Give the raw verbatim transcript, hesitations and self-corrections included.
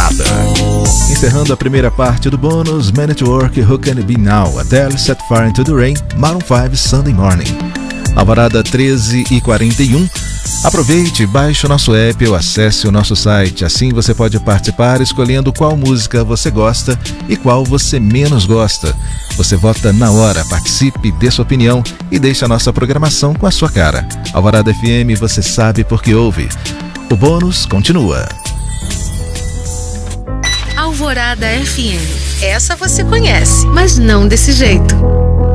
Alvorada. Encerrando a primeira parte do bônus, Man at Work, Who Can It Be Now, Adele, Set Fire into the Rain, Maroon five, Sunday Morning. Alvorada treze e quarenta e um. Aproveite, baixe o nosso app ou acesse o nosso site. Assim você pode participar escolhendo qual música você gosta e qual você menos gosta. Você vota na hora, participe, dê sua opinião e deixe a nossa programação com a sua cara. Alvorada F M, você sabe porque ouve. O bônus continua. Alvorada F M. Essa você conhece, mas não desse jeito.